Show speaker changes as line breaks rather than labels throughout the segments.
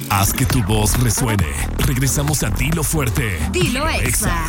Haz que tu voz resuene. Regresamos a Dilo Fuerte.
Dilo Exa.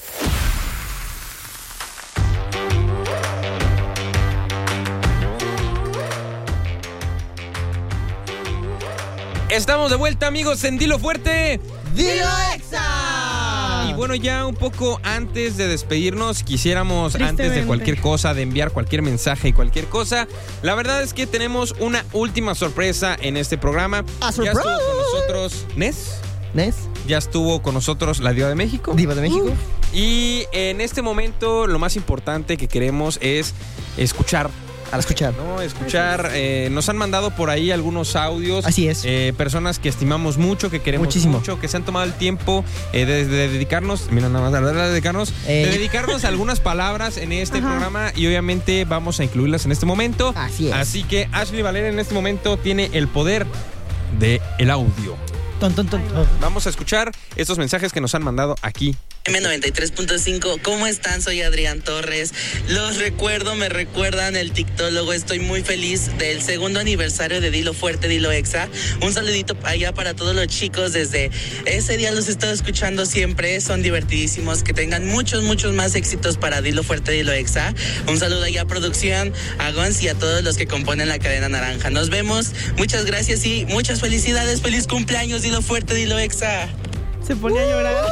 Estamos de vuelta, amigos, en Dilo Fuerte.
¡Dilo Exa!
Y bueno, ya un poco antes de despedirnos, quisiéramos, antes de cualquier cosa, de enviar cualquier mensaje y cualquier cosa, la verdad es que tenemos una última sorpresa en este programa.
¡A
Ya estuvo con nosotros
¿Nes?
Ya estuvo con nosotros la Diva de México.
Diva de México.
Y en este momento lo más importante que queremos es escuchar. Escuchar. Nos han mandado por ahí algunos audios.
Así es.
Personas que estimamos mucho, que queremos mucho, que se han tomado el tiempo de dedicarnos. Mira, nada más, de dedicarnos algunas palabras en este programa. Y obviamente vamos a incluirlas en este momento.
Así es.
Así que Ashley Valera en este momento tiene el poder del audio. Vamos a escuchar estos mensajes que nos han mandado aquí.
M93.5, ¿cómo están? Soy Adrián Torres. Los recuerdo, me recuerdan el TikTólogo. Estoy muy feliz del 2º aniversario de Dilo Fuerte, Dilo Exa. Un saludito allá para todos los chicos. Desde ese día los he estado escuchando siempre. Son divertidísimos. Que tengan muchos más éxitos para Dilo Fuerte, Dilo Exa. Un saludo allá a producción, a Gons y a todos los que componen la cadena naranja. Nos vemos. Muchas gracias y muchas felicidades. Feliz cumpleaños, Dilo Fuerte, Dilo Exa.
Se pone a llorar.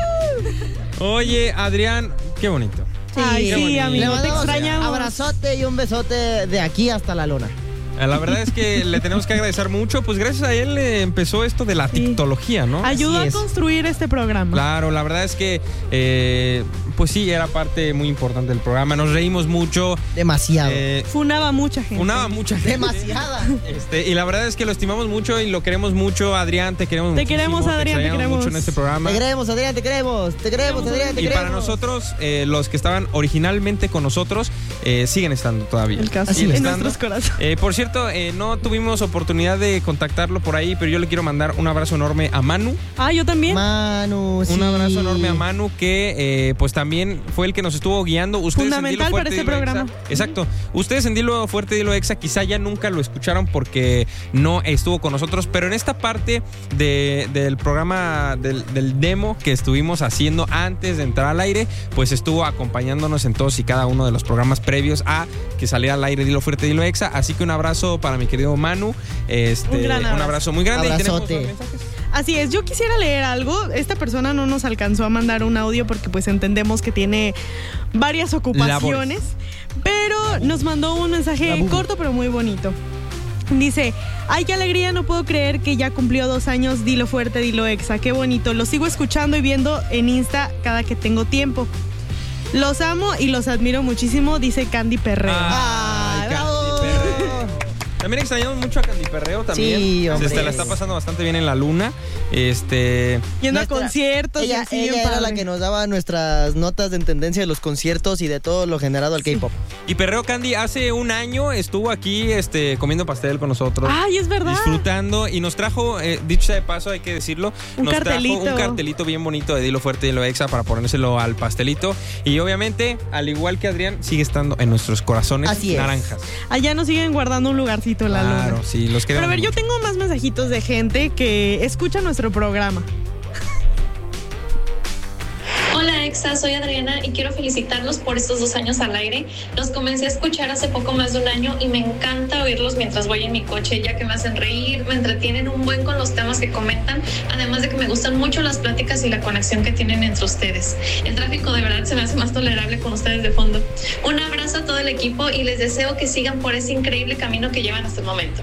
Oye, Adrián, qué bonito.
Ay, sí, amigo, te extrañamos.
Abrazote y un besote de aquí hasta la luna.
La verdad es que le tenemos que agradecer mucho, pues gracias a él empezó esto de la TikTología, ¿no?
Ayudó a construir este programa.
Claro, la verdad es que, pues sí, era parte muy importante del programa. Nos reímos mucho.
Demasiado.
Funaba mucha gente.
Demasiada.
Y la verdad es que lo estimamos mucho y lo queremos mucho. Adrián, te queremos mucho.
Te queremos, Adrián, te queremos
mucho en este programa.
Te queremos, Adrián, te queremos, Adrián, te queremos.
Y para nosotros, los que estaban originalmente con nosotros, siguen estando todavía.
El caso, en nuestros corazones.
Por cierto, no tuvimos oportunidad de contactarlo por ahí, pero yo le quiero mandar un abrazo enorme a Manu.
Ah, yo también.
Manu, sí.
Un abrazo enorme a Manu, que pues también fue el que nos estuvo guiando. Ustedes
fundamental para este programa.
Exacto. Ustedes en Dilo Fuerte, Dilo Exa, quizá ya nunca lo escucharon porque no estuvo con nosotros, pero en esta parte del programa, del demo que estuvimos haciendo antes de entrar al aire, pues estuvo acompañándonos en todos y cada uno de los programas previos a que saliera al aire Dilo Fuerte, Dilo Exa. Así que un abrazo para mi querido Manu. Un abrazo muy grande.
Abrazote.
¿Y tenemos mensajes?
Así es, yo quisiera leer algo. Esta persona no nos alcanzó a mandar un audio porque pues entendemos que tiene varias ocupaciones, pero nos mandó un mensaje corto pero muy bonito. Dice: ay, qué alegría, no puedo creer que ya cumplió 2 años Dilo Fuerte, Dilo Exa. Qué bonito, lo sigo escuchando y viendo en Insta cada que tengo tiempo. Los amo y los admiro muchísimo, dice Candy Perreo.
Ay, Candy Perreo. También extrañamos mucho a Candy Perreo también.
Sí, hombre.
La está pasando bastante bien en la luna.
Yendo a conciertos.
Ella era la que nos daba nuestras notas de tendencia de los conciertos y de todo lo generado al K-pop.
Y Perreo Candy hace un año estuvo aquí comiendo pastel con nosotros.
Ay, es verdad.
Disfrutando y nos trajo, dicho sea de paso, hay que decirlo, trajo un cartelito bien bonito de Dilo Fuerte, Dilo Exa para ponérselo al pastelito. Y obviamente, al igual que Adrián, sigue estando en nuestros corazones naranjas.
Allá nos siguen guardando un lugarcito en la luna.
Claro, sí, los queremos.
Pero a ver,
mucho.
yo tengo más mensajitos de gente que escucha nuestro programa.
Hola Exa, soy Adriana y quiero felicitarlos por estos 2 años al aire. Los comencé a escuchar hace poco más de un año y me encanta oírlos mientras voy en mi coche, ya que me hacen reír, me entretienen un buen con los temas que comentan, además de que me gustan mucho las pláticas y la conexión que tienen entre ustedes. El tráfico de verdad se me hace más tolerable con ustedes de fondo. Un abrazo a todo el equipo y les deseo que sigan por ese increíble camino que llevan hasta el momento.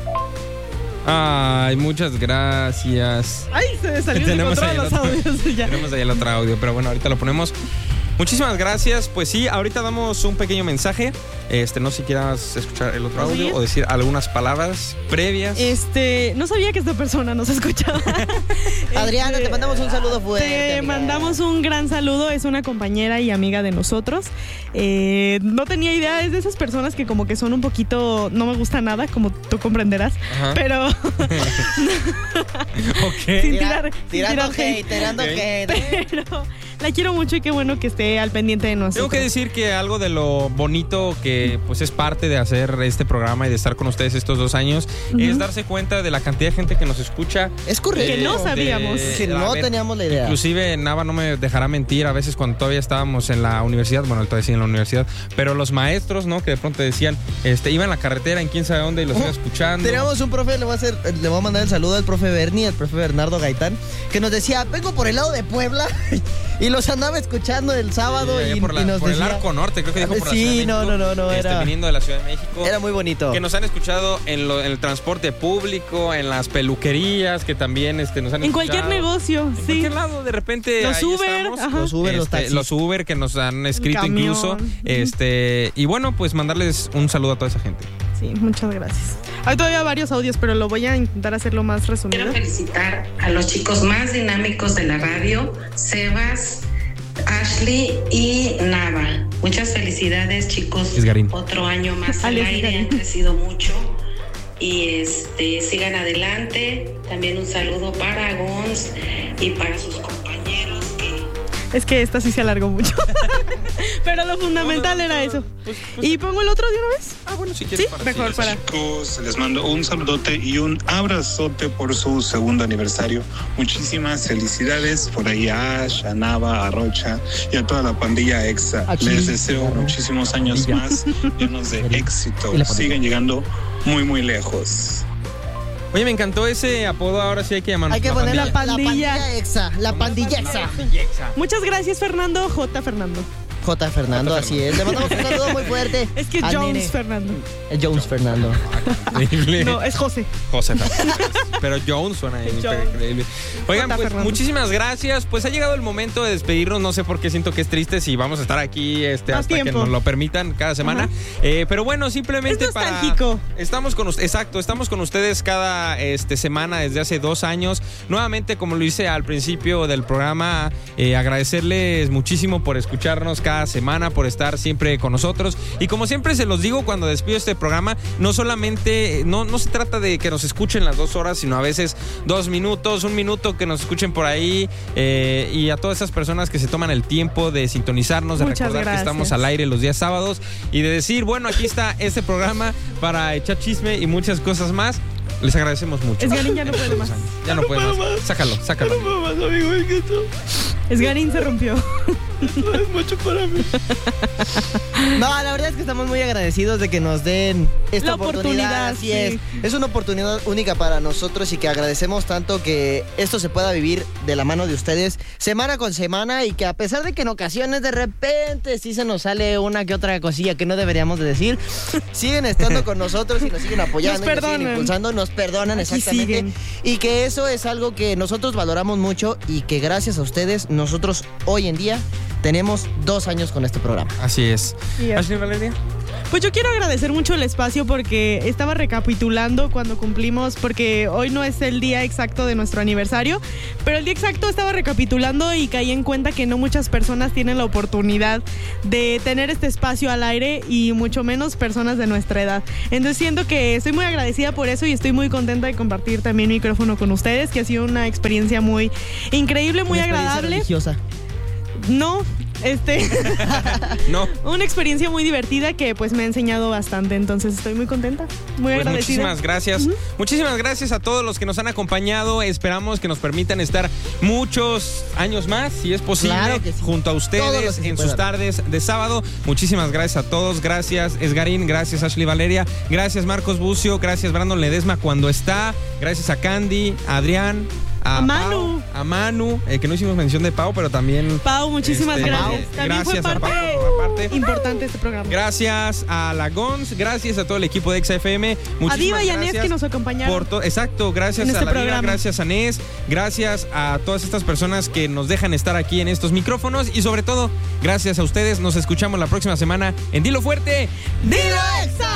Ay, muchas gracias.
Ay, se me salió de control los audios ya.
Tenemos ahí el otro audio, pero bueno, ahorita lo ponemos. Muchísimas gracias. Pues sí, ahorita damos un pequeño mensaje. No sé si quieras escuchar el otro audio o decir algunas palabras previas.
No sabía que esta persona nos escuchaba.
Adriana, te mandamos un saludo fuerte.
Te mandamos un gran saludo. Es una compañera y amiga de nosotros. No tenía idea. Es de esas personas que como que son un poquito... No me gusta nada, como tú comprenderás. Ajá. Pero...
Okay.
Tirando hate.
Pero La quiero mucho y qué bueno que esté al pendiente de nosotros.
Tengo que decir que algo de lo bonito que pues es parte de hacer este programa y de estar con ustedes estos 2 años es darse cuenta de la cantidad de gente que nos escucha.
Es correcto.
Que no sabíamos.
Que no teníamos la idea.
Inclusive Nava no me dejará mentir, a veces cuando todavía estábamos en la universidad, bueno, todavía sí en la universidad, pero los maestros, ¿no? Que de pronto decían, iban en la carretera en quién sabe dónde y los iba escuchando.
Teníamos un profe, le voy a mandar el saludo al profe Bernie, al profe Bernardo Gaitán, que nos decía, vengo por el lado de Puebla y los andaba escuchando el sábado y
por
nos
por
decía,
el Arco Norte, creo que dijo por la Ciudad de México.
No, era
viniendo de la Ciudad de México.
Era muy bonito.
Que nos han escuchado en el transporte público, en las peluquerías, que también nos han escuchado.
En cualquier negocio, sí.
En cualquier lado, de repente
los
ahí
Uber,
estamos.
Los Uber, los taxis.
Los Uber que nos han escrito
Camión.
incluso. Y bueno, pues mandarles un saludo a toda esa gente.
Sí, muchas gracias. Hay todavía varios audios, pero lo voy a intentar hacerlo más resumido.
Quiero felicitar a los chicos más dinámicos de la radio, Sebas, Ashley y Nava. Muchas felicidades, chicos.
Esgarín.
Otro año más al aire, han crecido mucho. Y sigan adelante. También un saludo para Gons y para sus compañeros
Es que esta sí se alargó mucho. Pero lo fundamental era eso. ¿Y pongo el otro de una vez?
Ah, bueno, si quieres.
Sí, mejor para.
Chicos, les mando un saludote y un abrazote por su 2º aniversario. Muchísimas felicidades por ahí a Ash, a Nava, a Rocha y a toda la pandilla EXA. Les deseo muchísimos años más llenos de éxito. Siguen llegando muy, muy lejos.
Oye, me encantó ese apodo, ahora sí hay que llamarlo.
Hay que poner
la pandilla.
La pandilla exa.
Muchas gracias, Fernando. J. Fernando.
J. Fernando, así es. Le mandamos un saludo muy fuerte.
Es que Jones Fernando.
Jones Fernando.
Increíble.
No, es José.
José Fernando. Pero Jones suena increíble. Oigan, pues muchísimas gracias. Pues ha llegado el momento de despedirnos. No sé por qué siento que es triste si vamos a estar aquí hasta que nos lo permitan cada semana. Pero bueno, simplemente
es nostálgico.
Estamos con ustedes cada semana desde hace 2 años. Nuevamente, como lo hice al principio del programa, agradecerles muchísimo por escucharnos cada semana, por estar siempre con nosotros. Y como siempre se los digo cuando despido este programa, no solamente, no se trata de que nos escuchen las 2 horas, sino a veces 2 minutos, 1 minuto que nos escuchen por ahí, y a todas esas personas que se toman el tiempo de sintonizarnos, de recordar que estamos al aire los días sábados y de decir, bueno, aquí está este programa para echar chisme y muchas cosas más. Les agradecemos mucho.
Esgarín ya no puede más.
Ya no puede más. Sácalo.
No puedo más, amigo, es que esto
Esgarín se rompió.
es mucho para mí.
No, la verdad es que estamos muy agradecidos de que nos den esta
La
oportunidad. Así
sí.
es una oportunidad única para nosotros y que agradecemos tanto que esto se pueda vivir de la mano de ustedes semana con semana y que a pesar de que en ocasiones de repente sí se nos sale una que otra cosilla que no deberíamos de decir, siguen estando con nosotros y nos siguen apoyando,
nos
y nos siguen impulsando, nos perdonan.
Aquí
exactamente.
siguen.
Y que eso es algo que nosotros valoramos mucho y que gracias a ustedes nosotros hoy en día tenemos 2 años con este programa.
Así es. Ashley, Valeria.
Pues yo quiero agradecer mucho el espacio porque estaba recapitulando cuando cumplimos, porque hoy no es el día exacto de nuestro aniversario, pero el día exacto estaba recapitulando y caí en cuenta que no muchas personas tienen la oportunidad de tener este espacio al aire y mucho menos personas de nuestra edad. Entonces siento que estoy muy agradecida por eso y estoy muy contenta de compartir también micrófono con ustedes, que ha sido una experiencia muy increíble, muy agradable.
Religiosa.
No,
No.
Una experiencia muy divertida que pues me ha enseñado bastante, entonces estoy muy contenta, muy agradecida.
Muchísimas gracias. Muchísimas gracias a todos los que nos han acompañado. Esperamos que nos permitan estar muchos años más, si es posible,
claro que sí,
junto a ustedes en sus tardes de sábado. Muchísimas gracias a todos. Gracias, Esgarín. Gracias, Ashley Valeria. Gracias, Marcos Bucio. Gracias, Brandon Ledesma cuando está. Gracias a Candy, a Adrián, a
Manu.
Pau, a Manu, que no hicimos mención de Pau, pero también...
Pau, muchísimas gracias. También
gracias
fue parte importante de este programa.
Gracias a la Gons, gracias a todo el equipo de XFM.
A Diva y a Nes que nos acompañaron.
Exacto, gracias a la Diva, gracias a Nes, gracias a todas estas personas que nos dejan estar aquí en estos micrófonos y sobre todo, gracias a ustedes. Nos escuchamos la próxima semana en Dilo Fuerte, Dilo Exa.